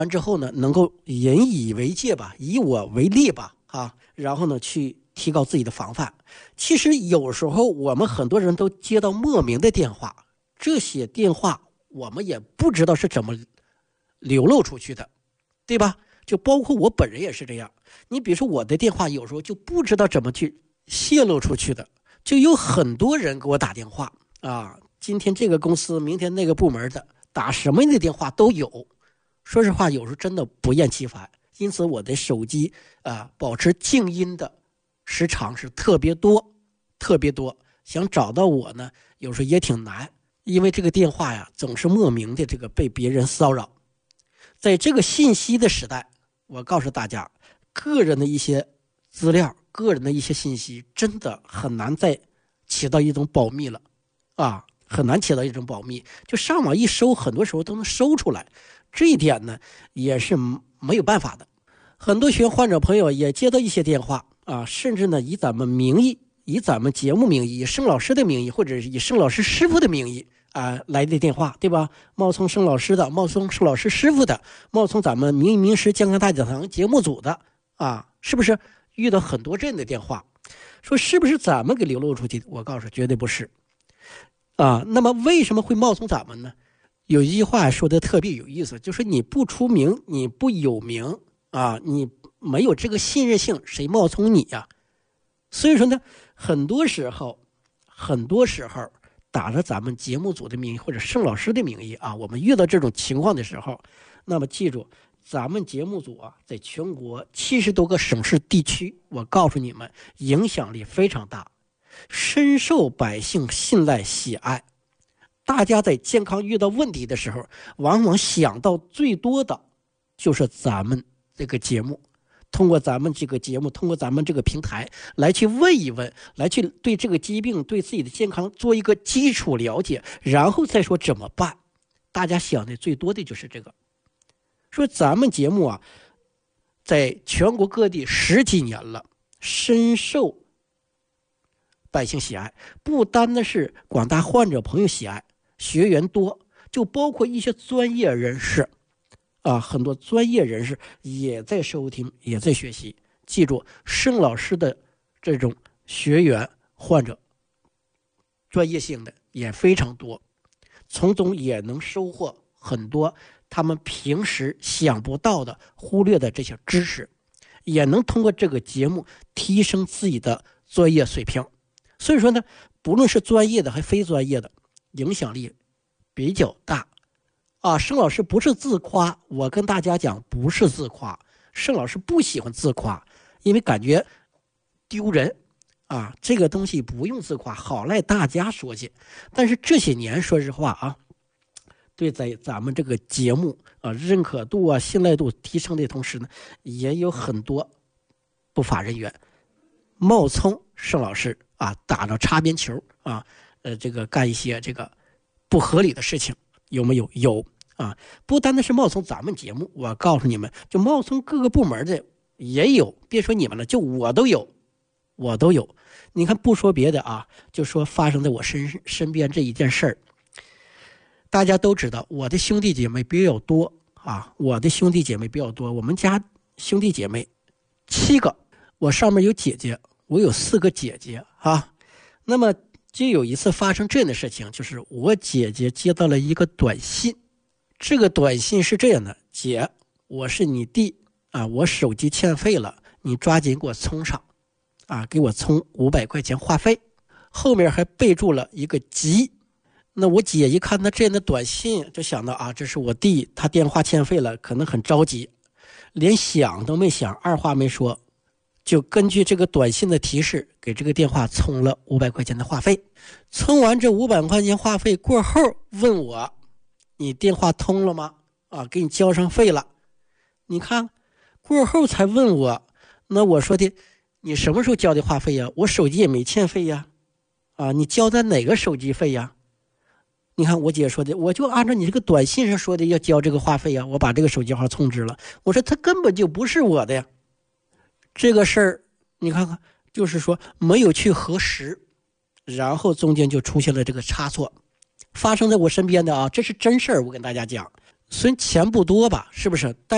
完之后呢，能够引以为戒吧，以我为例吧，然后呢，去提高自己的防范。其实有时候我们很多人都接到莫名的电话，这些电话我们也不知道是怎么流露出去的，对吧？就包括我本人也是这样。你比如说我的电话有时候就不知道怎么去泄露出去的，就有很多人给我打电话今天这个公司，明天那个部门的，打什么样的电话都有。说实话，有时候真的不厌其烦，因此我的手机保持静音的时长是特别多，特别多。想找到我呢，有时候也挺难，因为这个电话呀，总是莫名的这个被别人骚扰。在这个信息的时代，我告诉大家，个人的一些资料、个人的一些信息，真的很难再起到一种保密了很难起到一种保密。就上网一搜，很多时候都能搜出来。这一点呢，也是没有办法的。很多学员患者朋友也接到一些电话甚至呢以咱们名义、以咱们节目名义、以盛老师的名义，或者是以盛老师师傅的名义来的电话，对吧？冒充盛老师的，冒充盛老师师傅的，冒充咱们名医名师健康大讲堂节目组的是不是遇到很多这样的电话？说是不是咱们给流露出去的？我告诉绝对不是那么为什么会冒充咱们呢？有一句话说的特别有意思，就是你不出名，你不有名你没有这个信任性，谁冒充你呀？所以说呢，很多时候打着咱们节目组的名义或者盛老师的名义我们遇到这种情况的时候，那么记住，咱们节目组在全国70多个省市地区，我告诉你们，影响力非常大，深受百姓信赖喜爱。大家在健康遇到问题的时候，往往想到最多的就是咱们这个节目，通过咱们这个节目，通过咱们这个平台来去问一问，来去对这个疾病、对自己的健康做一个基础了解，然后再说怎么办。大家想的最多的就是这个。说咱们节目在全国各地10几年了，深受百姓喜爱，不单的是广大患者朋友喜爱，学员多，就包括一些专业人士很多专业人士也在收听，也在学习。记住，盛老师的这种学员患者专业性的也非常多，从中也能收获很多他们平时想不到的、忽略的这些知识，也能通过这个节目提升自己的专业水平。所以说呢，不论是专业的还非专业的，影响力比较大盛老师不是自夸，我跟大家讲，不是自夸。盛老师不喜欢自夸，因为感觉丢人这个东西不用自夸，好赖大家说去。但是这些年说实话对在咱们这个节目认可度信赖度提升的同时呢，也有很多不法人员冒充盛老师打着擦边球这个干一些这个不合理的事情。有没有？有不单单是冒充咱们节目，我告诉你们，就冒充各个部门的也有，别说你们了，就我都有。你看，不说别的就说发生在我身边这一件事儿。大家都知道，我的兄弟姐妹比较多我们家兄弟姐妹7个，我上面有姐姐，我有4个姐姐那么就有一次发生这样的事情，就是我姐姐接到了一个短信，这个短信是这样的：姐，我是你弟我手机欠费了，你抓紧给我充上给我充500块钱话费，后面还备注了一个急。那我姐一看到这样的短信，就想到这是我弟，他电话欠费了，可能很着急，连想都没想，二话没说，就根据这个短信的提示给这个电话充了500块钱的话费。充完这500块钱话费过后，问我你电话通了吗？给你交上费了。你看过后才问我，那我说的你什么时候交的话费呀？我手机也没欠费呀你交的哪个手机费呀？你看我姐说的，我就按照你这个短信上说的要交这个话费我把这个手机号充值了。我说他根本就不是我的呀。这个事儿你看看，就是说没有去核实，然后中间就出现了这个差错，发生在我身边的这是真事儿，我跟大家讲。虽然钱不多吧，是不是？但